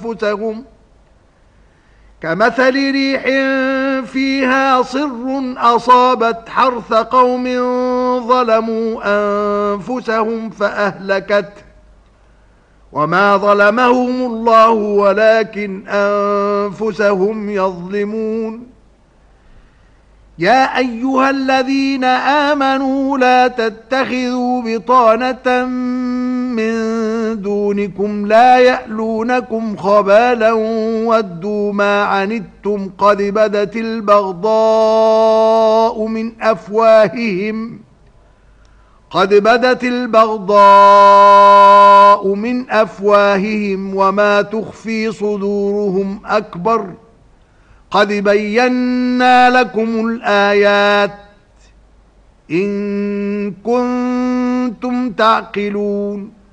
أنفسهم كمثل ريح فيها صر أصابت حرث قوم ظلموا أنفسهم فأهلكته وما ظلمهم الله ولكن أنفسهم يظلمون يا أيها الذين آمنوا لا تتخذوا بطانة من دونكم لا يألونكم خبالا ودوا ما عنتم قد بدت البغضاء من أفواههم وما تخفي صدورهم أكبر قد بينا لكم الآيات إن كنتم تعقلون